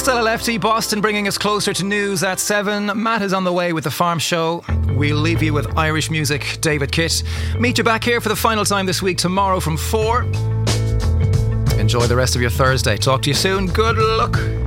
Stella Lefty, Boston bringing us closer to news at 7. Matt is on the way with the Farm Show. We'll leave you with Irish music, David Kitt. Meet you back here for the final time this week tomorrow from 4. Enjoy the rest of your Thursday. Talk to you soon. Good luck.